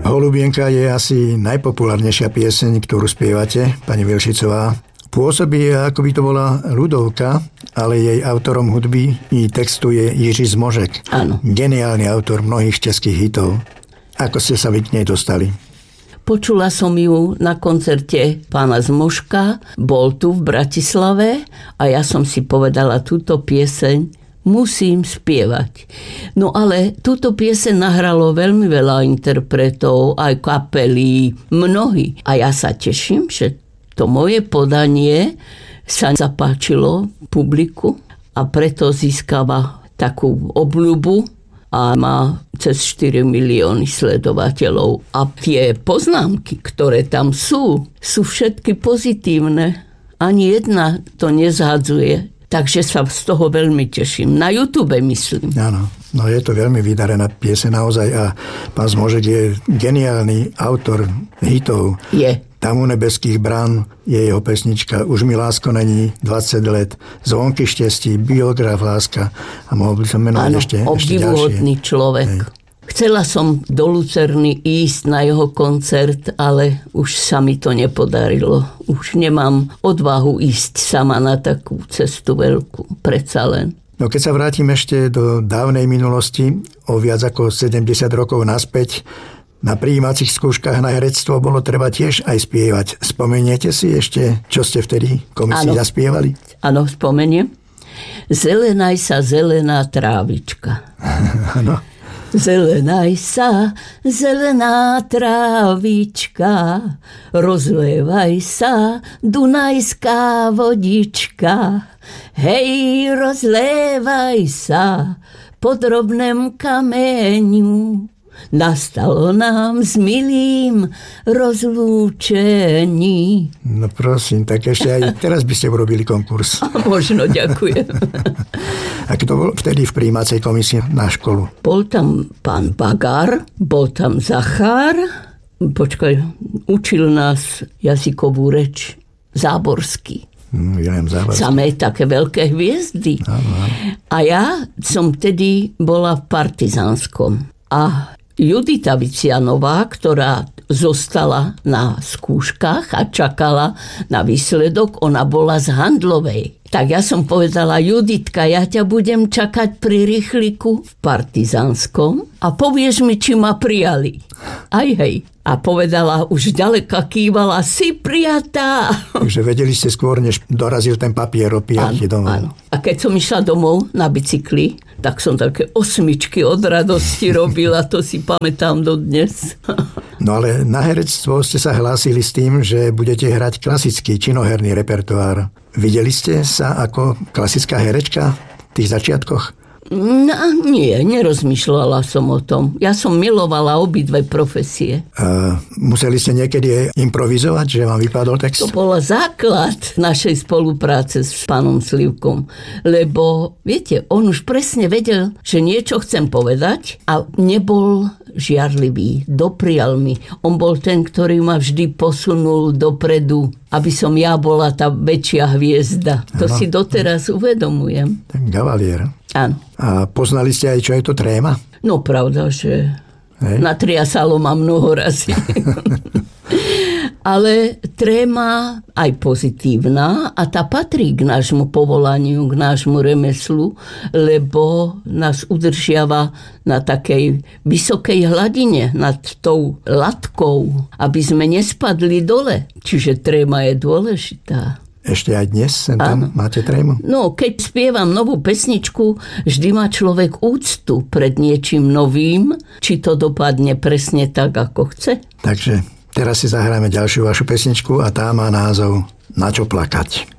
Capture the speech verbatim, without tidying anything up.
Holubienka je asi najpopulárnejšia pieseň, ktorú spievate, pani Vilšicová. Pôsobí, ako by to bola ľudovka, ale jej autorom hudby i textu je Jiří Zmožek. Áno. Geniálny autor mnohých českých hitov. Ako ste sa vy k nej dostali? Počula som ju na koncerte pána Zmožka, bol tu v Bratislave a ja som si povedala, túto pieseň musím spievať. No ale túto pieseň nahralo veľmi veľa interpretov, aj kapely, mnohí. A ja sa teším, že to moje podanie sa zapáčilo publiku a preto získava takú obľubu a má cez štyri milióny sledovateľov. A tie poznámky, ktoré tam sú, sú všetky pozitívne. Ani jedna to nezhadzuje. Takže sa z toho veľmi teším. Na YouTube myslím. Áno, no je to veľmi vydarená pieseň naozaj a pán Zmožek je geniálny autor hitov. Je. Tam u nebeských brán je jeho pesnička Už mi lásko není dvadsať let, Zvonky štestí, Biograf láska a mohol by som menovať áno, ešte, ešte ďalšie. obdivuhodný človek. Hej. Chcela som do Lucerny ísť na jeho koncert, ale už sa mi to nepodarilo. Už nemám odvahu ísť sama na takú cestu veľkú, predsa len. No keď sa vrátim ešte do dávnej minulosti, o viac ako sedemdesiat rokov naspäť, na prijímacích skúškach na herectvo bolo treba tiež aj spievať. Spomeniete si ešte, čo ste vtedy komisii ano. zaspievali? Áno, spomeniem. Zelenaj sa zelená trávička. Áno. Zelenaj sa, zelená trávička, rozlievaj sa, dunajská vodička. Hej, rozlievaj sa po drobném kameňu. Nastalo nám s milým rozlúčení. No prosím, tak ešte aj teraz by ste urobili konkurs. Možno, ďakujem. A kto bol vtedy v prijímacej komisii na školu? Bol tam pán Bagár, bol tam Zachár, počkaj, učil nás jazykovú reč, Záborský. William Záborský. Samé také veľké hviezdy. Aha. A ja som vtedy bola v Partizánskom. A Judita Vicianová, ktorá zostala na skúškach a čakala na výsledok, ona bola z Handlovej. Tak ja som povedala, Juditka, ja ťa budem čakať pri rýchliku v Partizánskom a povieš mi, či ma prijali. Aj hej. A povedala, už ďaleka kývala, si prijatá. Takže vedeli ste skôr, než dorazil ten papier o prijatí domov. Áno. A keď som išla domov na bicykli, tak som také osmičky od radosti robila, to si pamätám dodnes. No ale na herectvo ste sa hlásili s tým, že budete hrať klasický činoherný repertoár. Videli ste sa ako klasická herečka v tých začiatkoch? No, nie, nerozmýšľala som o tom. Ja som milovala obidve profesie. A museli ste niekedy improvizovať, že vám vypadol text? To bol základ našej spolupráce s pánom Slivkom. Lebo, viete, on už presne vedel, že niečo chcem povedať a nebol žiarlivý, doprial mi. On bol ten, ktorý ma vždy posunul dopredu, aby som ja bola tá väčšia hviezda. To ano. Si doteraz uvedomujem. Tak gavalier. Áno. A poznali ste aj, čo je to tréma? No pravda, že hej. Natriasalo ma mnoho razy. Ale tréma aj pozitívna a tá patrí k nášmu povolaniu, k nášmu remeslu, lebo nás udržiava na takej vysokej hladine, nad tou latkou, aby sme nespadli dole. Čiže tréma je dôležitá. Ešte aj dnes sem tam máte trému? No, keď spievam novú pesničku, vždy má človek úctu pred niečím novým, či to dopadne presne tak, ako chce. Takže teraz si zahráme ďalšiu vašu pesničku a tá má názov Na čo plakať.